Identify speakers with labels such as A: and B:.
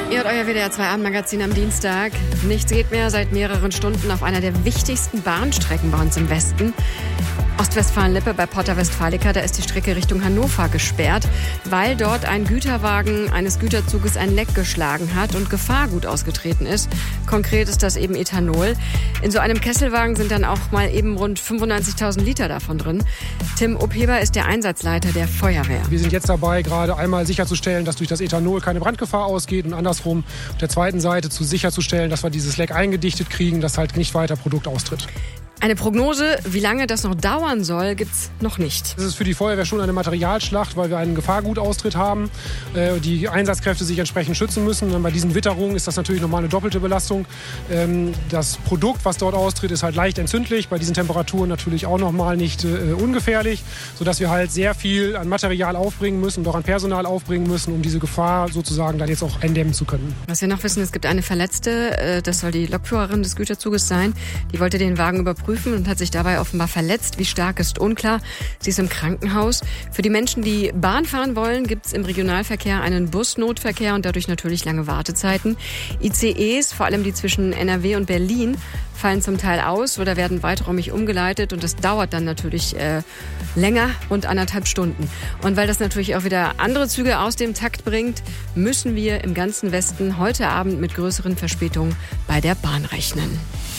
A: Ihr hört euer WDR 2 Abendmagazin am Dienstag. Nichts geht mehr seit mehreren Stunden auf einer der wichtigsten Bahnstrecken bei uns im Westen. Ostwestfalen-Lippe bei Porta Westfalica, da ist die Strecke Richtung Hannover gesperrt, weil dort ein Güterwagen eines Güterzuges ein Leck geschlagen hat und Gefahrgut ausgetreten ist. Konkret ist das eben Ethanol. In so einem Kesselwagen sind dann auch mal eben rund 95.000 Liter davon drin. Tim Opheber ist der Einsatzleiter der Feuerwehr.
B: Wir sind jetzt dabei, gerade einmal sicherzustellen, dass durch das Ethanol keine Brandgefahr ausgeht und andersrum auf der zweiten Seite sicherzustellen, dass wir dieses Leck eingedichtet kriegen, dass halt nicht weiter Produkt austritt.
A: Eine Prognose, wie lange das noch dauern soll, gibt's noch nicht.
B: Das ist für die Feuerwehr schon eine Materialschlacht, weil wir einen Gefahrgutaustritt haben. Die Einsatzkräfte sich entsprechend schützen müssen. Und bei diesen Witterungen ist das natürlich nochmal eine doppelte Belastung. Das Produkt, was dort austritt, ist halt leicht entzündlich. Bei diesen Temperaturen natürlich auch nochmal nicht ungefährlich, sodass wir halt sehr viel an Material aufbringen müssen und auch an Personal aufbringen müssen, um diese Gefahr sozusagen dann jetzt auch eindämmen zu können.
A: Was wir noch wissen, es gibt eine Verletzte, das soll die Lokführerin des Güterzuges sein. Die wollte den Wagen überprüfen und hat sich dabei offenbar verletzt. Wie stark ist unklar. Sie ist im Krankenhaus. Für die Menschen, die Bahn fahren wollen, gibt es im Regionalverkehr einen Busnotverkehr und dadurch natürlich lange Wartezeiten. ICEs, vor allem die zwischen NRW und Berlin, fallen zum Teil aus oder werden weiträumig umgeleitet und das dauert dann natürlich länger, rund 1,5 Stunden. Und weil das natürlich auch wieder andere Züge aus dem Takt bringt, müssen wir im ganzen Westen heute Abend mit größeren Verspätungen bei der Bahn rechnen.